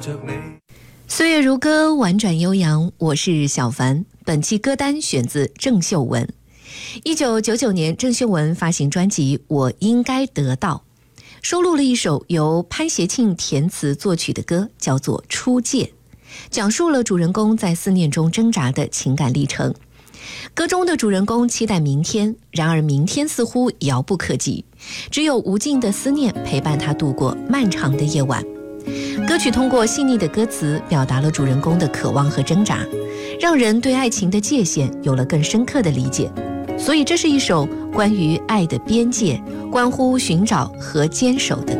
着你。 岁月如歌，婉转悠扬，我是小凡。本期歌单选自郑秀文。1999年，郑秀文发行专辑《我应该得到》，收录了一首由潘协庆填词作曲的歌，叫做《初见》，讲述了主人公在思念中挣扎的情感历程。歌中的主人公期待明天，然而明天似乎遥不可及，只有无尽的思念陪伴他度过漫长的夜晚。歌曲通过细腻的歌词表达了主人公的渴望和挣扎，让人对爱情的界限有了更深刻的理解。所以这是一首关于爱的边界，关乎寻找和坚守的歌。